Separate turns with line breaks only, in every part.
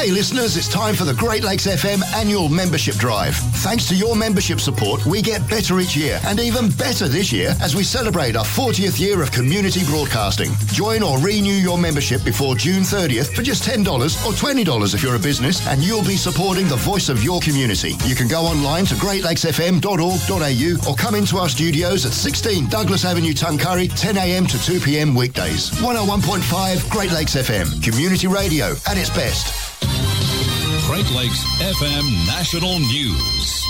Hey listeners, it's time for the Great Lakes FM annual membership drive. Thanks to your membership support, we get better each year, and even better this year as we celebrate our 40th year of community broadcasting. Join or renew your membership before June 30th for just $10 or $20 if you're a business, and you'll be supporting the voice of your community. You can go online to greatlakesfm.org.au or come into our studios at 16 Douglas Avenue, Tuncurry, 10 a.m. to 2 p.m. weekdays. 101.5 Great Lakes FM, community radio at its best.
Great Lakes FM National News.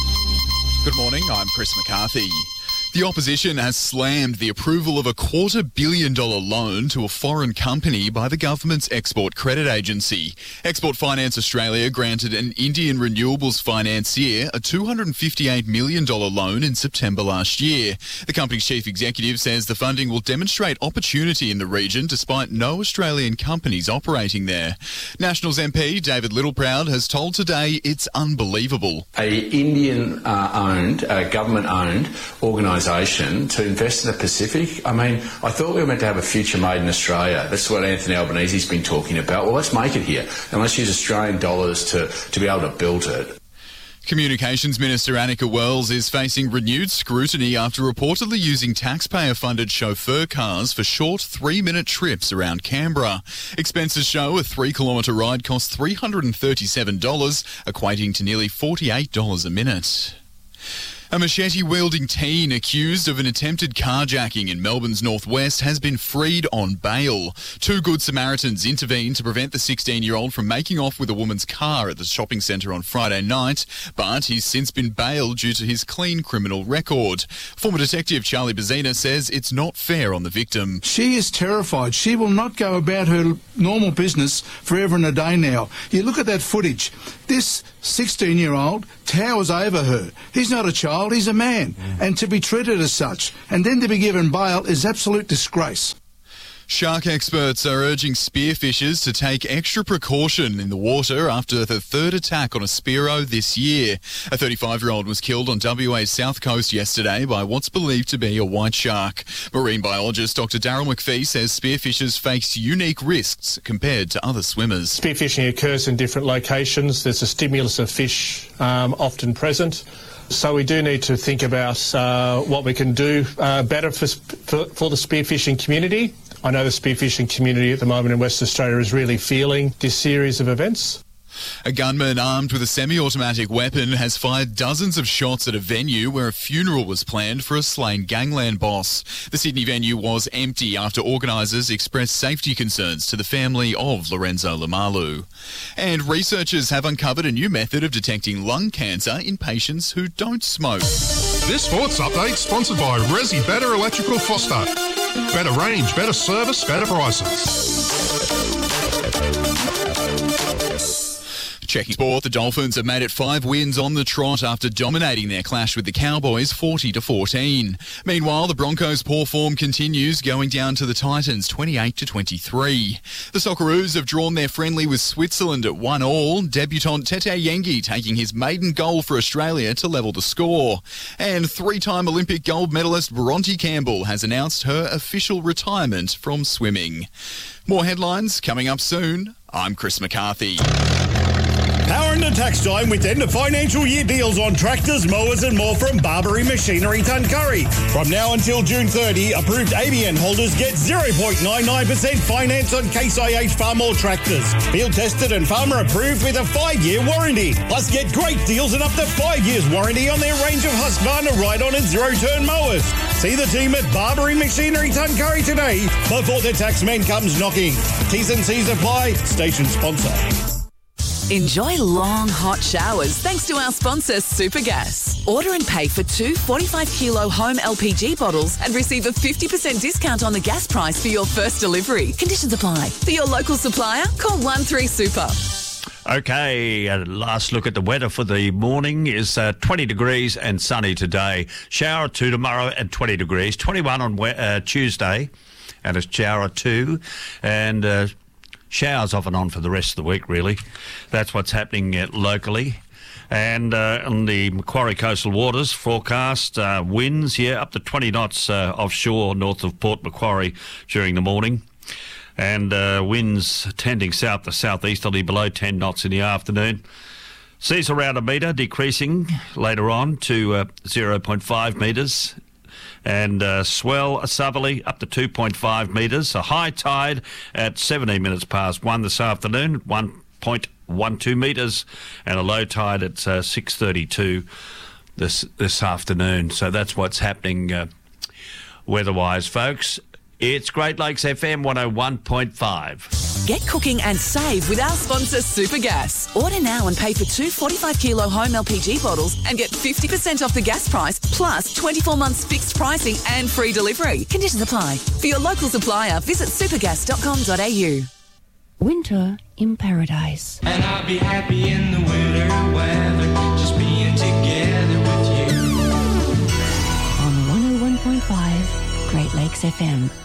Good morning, I'm Chris McCarthy. The opposition has slammed the approval of a $250 million loan to a foreign company by the government's Export Credit Agency. Export Finance Australia granted an Indian renewables financier a $258 million loan in September last year. The company's chief executive says the funding will demonstrate opportunity in the region despite no Australian companies operating there. Nationals MP David Littleproud has told Today it's unbelievable.
A Indian-owned, government-owned organisation to invest in the Pacific. I mean, I thought we were meant to have a future made in Australia. That's what Anthony Albanese's been talking about. Well, let's make it here, and let's use Australian dollars to be able to build it.
Communications Minister Annika Wells is facing renewed scrutiny after reportedly using taxpayer-funded chauffeur cars for short 3-minute trips around Canberra. Expenses show a 3-kilometre ride costs $337, equating to nearly $48 a minute. A machete-wielding teen accused of an attempted carjacking in Melbourne's northwest has been freed on bail. 2 Good Samaritans intervened to prevent the 16-year-old from making off with a woman's car at the shopping centre on Friday night, but he's since been bailed due to his clean criminal record. Former Detective Charlie Bazina says it's not fair on the victim.
She is terrified. She will not go about her normal business forever and a day now. You look at that footage. This 16-year-old towers over her. He's not a child, he's a man. And to be treated as such and then to be given bail is absolute disgrace.
Shark experts are urging spearfishers to take extra precaution in the water after the third attack on a Spearo this year. A 35-year-old was killed on WA's south coast yesterday by what's believed to be a white shark. Marine biologist Dr. Daryl McPhee says spearfishers face unique risks compared to other swimmers.
Spearfishing occurs in different locations. There's a stimulus of fish often present. So we do need to think about what we can do better for the spearfishing community. I know the spearfishing community at the moment in Western Australia is really feeling this series of events.
A gunman armed with a semi-automatic weapon has fired dozens of shots at a venue where a funeral was planned for a slain gangland boss. The Sydney venue was empty after organisers expressed safety concerns to the family of Lorenzo Lamalu. And researchers have uncovered a new method of detecting lung cancer in patients who don't smoke.
This sports update sponsored by Resi Better Electrical Foster. Better range, better service, better prices.
Checking sport, the Dolphins have made it 5 wins on the trot after dominating their clash with the Cowboys 40-14. Meanwhile, the Broncos' poor form continues, going down to the Titans 28-23. The Socceroos have drawn their friendly with Switzerland at 1-1. Debutant Tete Yengi taking his maiden goal for Australia to level the score. And 3-time Olympic gold medalist Bronte Campbell has announced her official retirement from swimming. More headlines coming up soon. I'm Chris McCarthy.
Power into tax time with end of financial year deals on tractors, mowers and more from Barbary Machinery Tuncurry. From now until June 30, approved ABN holders get 0.99% finance on Case IH Farmall tractors. Field tested and farmer approved with a 5-year warranty. Plus get great deals and up to 5 years warranty on their range of Husqvarna ride-on and zero-turn mowers. See the team at Barbary Machinery Tuncurry today before the taxman comes knocking. T's and C's apply. Station sponsor.
Enjoy long, hot showers thanks to our sponsor, Supergas. Order and pay for 2 45-kilo home LPG bottles and receive a 50% discount on the gas price for your first delivery. Conditions apply. For your local supplier, call 13Super.
Okay, last look at the weather for the morning is 20 degrees and sunny today. Shower 2 tomorrow at 20 degrees. 21 on Tuesday and a shower 2. And showers off and on for the rest of the week, really. That's what's happening locally. And on the Macquarie coastal waters, forecast winds, up to 20 knots offshore north of Port Macquarie during the morning. and winds tending south to southeasterly below 10 knots in the afternoon. Seas around a metre, decreasing later on to 0.5 metres. And swell a southerly up to 2.5 metres. A high tide at 17 minutes past 1 this afternoon, 1.12 metres, and a low tide at 6:32 this afternoon. So that's what's happening weather-wise, folks. It's Great Lakes FM 101.5.
Get cooking and save with our sponsor Supergas. Order now and pay for 2 45-kilo home LPG bottles and get 50% off the gas price, plus 24 months fixed pricing and free delivery. Conditions apply. For your local supplier, visit supergas.com.au.
Winter in paradise.
And I'll be happy in the winter weather, just being together with you.
On 101.5 Great Lakes FM.